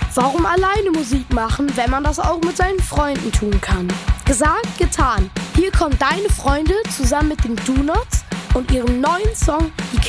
Warum alleine Musik machen, wenn man das auch mit seinen Freunden tun kann? Gesagt, getan. Hier kommen deine Freunde zusammen mit den Do-Nots und ihrem neuen Song Die